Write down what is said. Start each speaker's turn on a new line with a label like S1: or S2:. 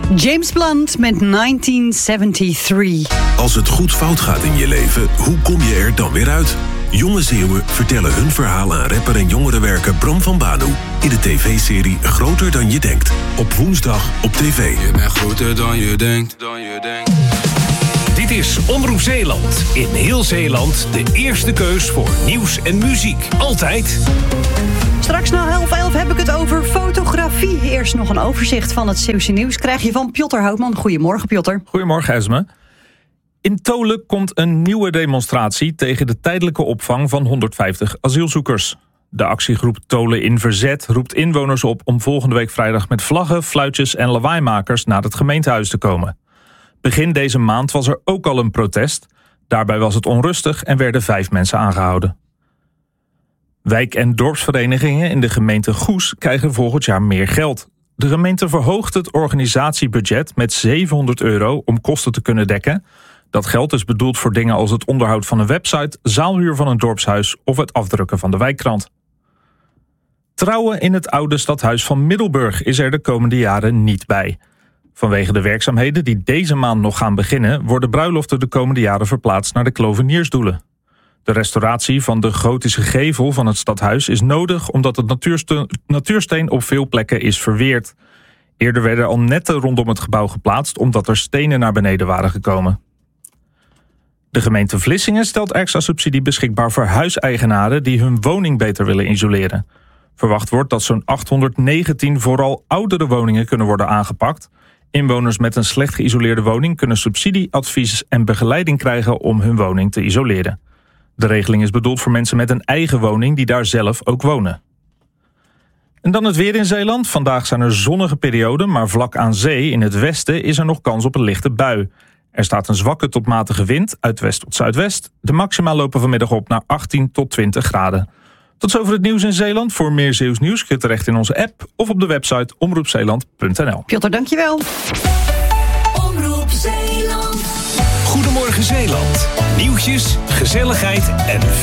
S1: James Blunt met 1973.
S2: Als het goed fout gaat in je leven, hoe kom je er dan weer uit? Jonge Zeeuwen vertellen hun verhaal aan rapper en jongerenwerker Bram van Banu in de tv-serie Groter dan je denkt. Op woensdag op tv.
S3: Je bent groter dan je denkt.
S4: Dit is Omroep Zeeland. In heel Zeeland de eerste keus voor nieuws en muziek. Altijd.
S1: Straks na 11:30 heb ik het over fotografie. Eerst nog een overzicht van het Zeeuwse nieuws krijg je van Piotr Houtman. Goedemorgen, Piotr.
S5: Goedemorgen, Esme. In Tholen komt een nieuwe demonstratie tegen de tijdelijke opvang van 150 asielzoekers. De actiegroep Tholen in Verzet roept inwoners op om volgende week vrijdag met vlaggen, fluitjes en lawaaimakers naar het gemeentehuis te komen. Begin deze maand was er ook al een protest. Daarbij was het onrustig en werden 5 mensen aangehouden. Wijk- en dorpsverenigingen in de gemeente Goes krijgen volgend jaar meer geld. De gemeente verhoogt het organisatiebudget met €700 om kosten te kunnen dekken. Dat geld is bedoeld voor dingen als het onderhoud van een website, zaalhuur van een dorpshuis of het afdrukken van de wijkkrant. Trouwen in het oude stadhuis van Middelburg is er de komende jaren niet bij. Vanwege de werkzaamheden die deze maand nog gaan beginnen, worden bruiloften de komende jaren verplaatst naar de Kloveniersdoelen. De restauratie van de gotische gevel van het stadhuis is nodig omdat het natuursteen op veel plekken is verweerd. Eerder werden al netten rondom het gebouw geplaatst omdat er stenen naar beneden waren gekomen. De gemeente Vlissingen stelt extra subsidie beschikbaar voor huiseigenaren die hun woning beter willen isoleren. Verwacht wordt dat zo'n 819 vooral oudere woningen kunnen worden aangepakt. Inwoners met een slecht geïsoleerde woning kunnen subsidie, advies en begeleiding krijgen om hun woning te isoleren. De regeling is bedoeld voor mensen met een eigen woning die daar zelf ook wonen. En dan het weer in Zeeland. Vandaag zijn er zonnige perioden, maar vlak aan zee in het westen is er nog kans op een lichte bui. Er staat een zwakke tot matige wind uit west tot zuidwest. De maxima lopen vanmiddag op naar 18 tot 20 graden. Tot zover het nieuws in Zeeland. Voor meer Zeeuws nieuws kun je terecht in onze app of op de website omroepzeeland.nl.
S1: Piotr, dankjewel.
S4: Omroep Zeeland. Goedemorgen Zeeland. Nieuwtjes, gezelligheid en